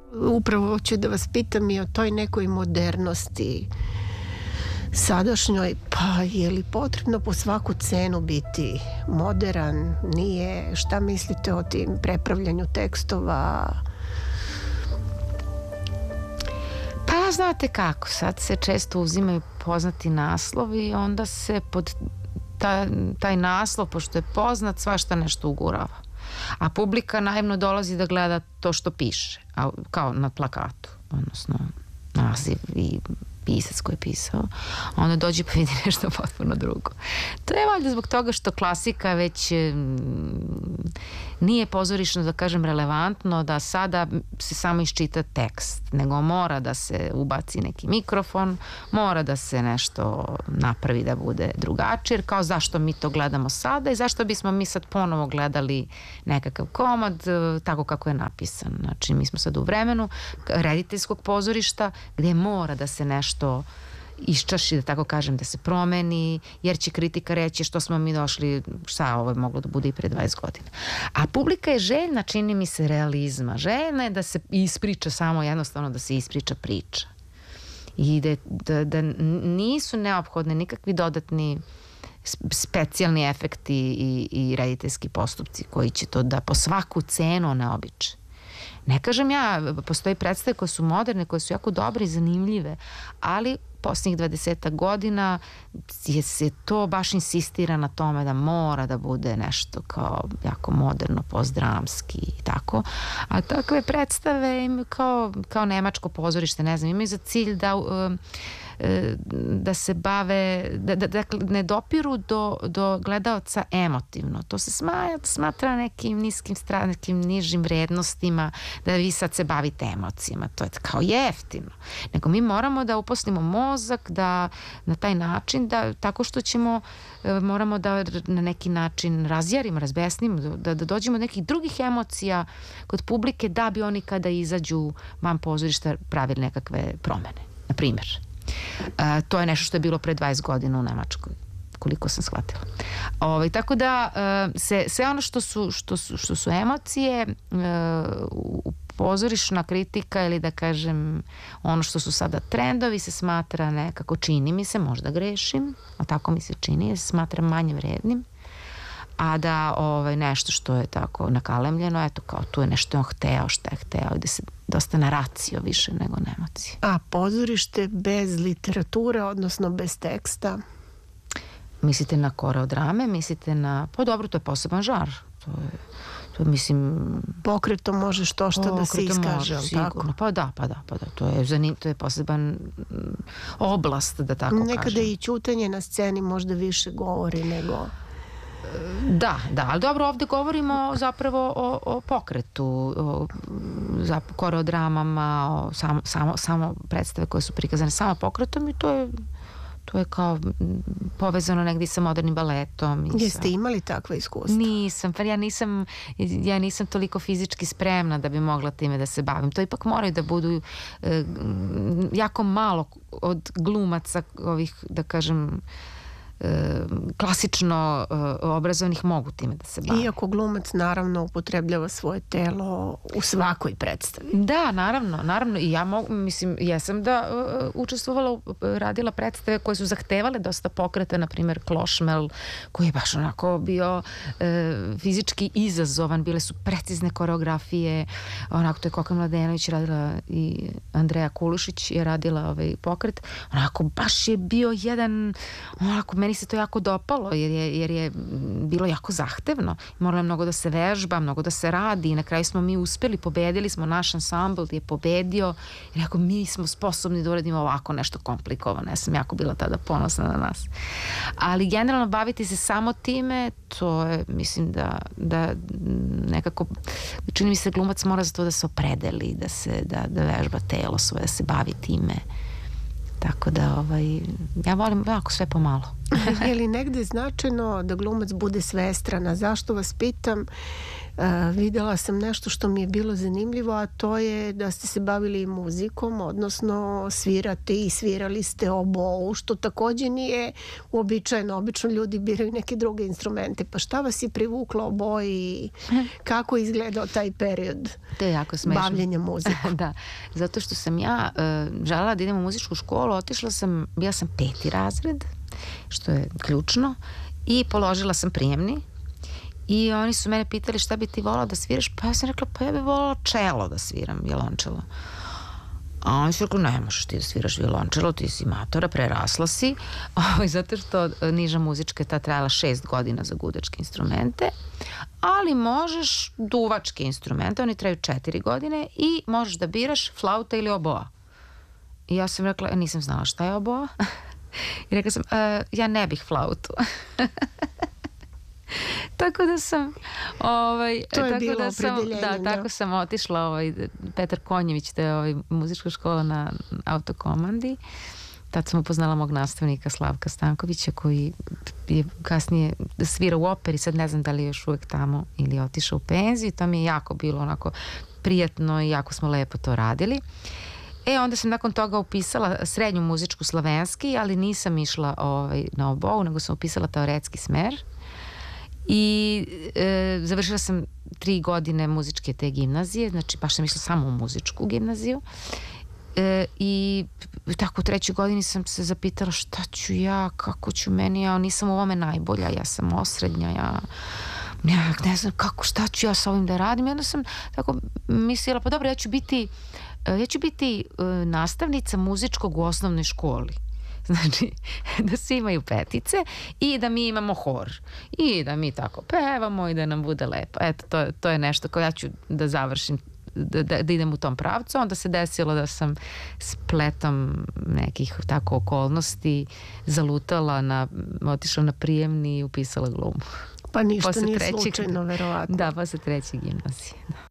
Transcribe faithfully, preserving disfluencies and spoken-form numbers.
upravo ću da vas pitam i o toj nekoj modernosti sadašnjoj, pa je li potrebno po svaku cenu biti modern, nije, šta mislite o tim prepravljanju tekstova? Pa znate kako, sad se često uzimaju poznati naslovi i onda se pod ta, taj naslov, pošto je poznat, svašta nešto ugurava. A publika naivno dolazi da gleda to što piše, a, kao na plakatu, odnosno naziv i pisac koji je pisao, a onda dođe pa vidi nešto potpuno drugo. To je valjda zbog toga što klasika već nije pozorišno, da kažem, relevantno da sada se samo iščita tekst, nego mora da se ubaci neki mikrofon, mora da se nešto napravi da bude drugačije, jer kao zašto mi to gledamo sada i zašto bismo mi sad ponovo gledali nekakav komad tako kako je napisan. Znači mi smo sad u vremenu rediteljskog pozorišta gdje mora da se nešto iščaši, da tako kažem, da se promeni, jer će kritika reći što smo mi došli, šta ovo je moglo da bude i pre dvadeset godina. A publika je željna, čini mi se, realizma. Željna je da se ispriča samo jednostavno, da se ispriča priča. I da, da, da nisu neophodne nikakvi dodatni specijalni efekti i, i rediteljski postupci koji će to da po svaku cenu neobiče. Ne kažem ja, postoji predstave koje su moderne, koje su jako dobre i zanimljive, ali posljednjih dvadesetak godina je se to baš insistira na tome da mora da bude nešto kao jako moderno, postdramski i tako. A takve predstave imaju kao, kao nemačko pozorište, ne znam, imaju za cilj da uh, da se bave, da, da, da ne dopiru do, do gledaoca emotivno. To se smatra, smatra nekim niskim stra, nekim nižim vrednostima, da vi sad se bavite emocijama. To je kao jeftino. Nego mi moramo da uposlimo mozak, da na taj način, da tako što ćemo, moramo da na neki način razjarimo, razbesnimo, da, da dođemo do nekih drugih emocija kod publike, da bi oni kada izađu van pozorišta pravili nekakve promene. Na primjer. Uh, to je nešto što je bilo pre dvadeset godina u Nemačkoj, koliko sam shvatila. Ovaj, tako da uh, se, sve ono što su, što su, što su emocije, uh, pozorišna kritika ili da kažem ono što su sada trendovi se smatra nekako, čini mi se, možda grešim, a tako mi se čini, se smatra manje vrednim, a da ovaj, nešto što je tako nakalemljeno, eto kao tu je nešto on hteo, šta je hteo, ide se dosta na racio više nego na emocije. A pozorište bez literature, odnosno bez teksta? Mislite na koreodrame, mislite na, pa dobro, to je poseban žar, to je, to je mislim... Pokretom može što što da se iskaže, može, tako? Pa da, pa da, pa da, to je, zanim, to je poseban oblast, da tako Nekada kažem. Nekada i ćutanje na sceni možda više govori nego... Da, da, ali dobro, ovdje govorimo zapravo o, o pokretu, o za koreodramama, o samo, samo, samo predstave koje su prikazane samo pokretom i to je, to je kao povezano negdje sa modernim baletom. I Jeste sa... imali takva iskustva? Nisam, pa ja nisam, ja nisam toliko fizički spremna da bi mogla time da se bavim. To ipak moraju da budu e, jako malo od glumaca ovih, da kažem, klasično obrazovanih mogu time da se bave. Iako glumac naravno upotrebljava svoje telo u svakoj predstavi. Da, naravno, naravno i ja mogu, mislim, jesam da uh, učestvovala, radila predstave koje su zahtevale dosta pokreta, na primjer Klošmel, koji je baš onako bio uh, fizički izazovan, bile su precizne koreografije, onako to je Koka Mladenović radila i Andreja Kulušić je radila ovaj pokret, onako baš je bio jedan, onako meni se to jako dopalo jer je, jer je bilo jako zahtevno. Moralo je mnogo da se vežba, mnogo da se radi i na kraju smo mi uspeli, pobedili smo, naš ansambl je pobedio i rekao mi smo sposobni da uradimo ovako nešto komplikovano. Ja sam jako bila tada ponosna na nas. Ali generalno baviti se samo time, to je, mislim da, da nekako, čini mi se glumac mora za to da se opredeli, da se, da, da vežba telo svoje, da se bavi time. Tako da, ovaj, ja volim jako sve pomalo. Je li negde značajno da glumac bude svestran? A zašto vas pitam? Uh, videla sam nešto što mi je bilo zanimljivo, a to je da ste se bavili muzikom, odnosno svirate i svirali ste obou, što takođe nije uobičajeno. Obično ljudi biraju neke druge instrumente. Pa šta vas je privuklo oboji i kako je izgledao taj period to je jako smešno. Bavljenja muzikom? Da, zato što sam ja uh, želela da idem u muzičku školu, otišla sam, bila sam peti razred, što je ključno, i položila sam prijemni. I oni su mene pitali šta bi ti volala da sviraš, pa ja sam rekla pa ja bih volala čelo da sviram, violončelo. A oni su rekli ne možeš ti da sviraš violončelo, ti si matora, prerasla si, zato što niža muzička je ta trajala šest godina za gudačke instrumente, ali možeš duvačke instrumente, oni traju četiri godine i možeš da biraš flauta ili oboa. I ja sam rekla, nisam znala šta je oboa. I rekla sam, e, ja ne bih flautu. Tako da sam ovaj, to je tako bilo da sam, da, da. tako sam otišla ovaj, Petar Konjević, to je ovaj, muzička škola na Autokomandi. Tad sam upoznala mog nastavnika Slavka Stankovića koji je kasnije svira u operi, sad ne znam da li je još uvek tamo ili je otišao u penziju. To mi je jako bilo onako prijatno i jako smo lepo to radili. E, onda sam nakon toga upisala srednju muzičku slavenski, ali nisam išla ovaj, na obou, nego sam upisala teoretski smer. I e, završila sam tri godine muzičke te gimnazije, znači baš sam išla samo u muzičku gimnaziju. E, I tako u trećoj godini sam se zapitala šta ću ja, kako ću meni, ja nisam u ovome najbolja, ja sam osrednja, ja, ja ne znam kako, šta ću ja sa ovim da radim. I onda sam tako mislila, pa dobro, ja ću biti, ja ću biti nastavnica muzičkog u osnovnoj školi. Znači, da svi imaju petice i da mi imamo hor i da mi tako pevamo i da nam bude lepo. Eto, to, to je nešto koje ja ću da završim, da, da, da idem u tom pravcu. Onda se desilo da sam spletom nekih tako okolnosti zalutala, na, otišla na prijemni i upisala glumu. Pa ništa posle nije trećeg, slučajno, verovatno. Da, posle treće gimnazije. Da.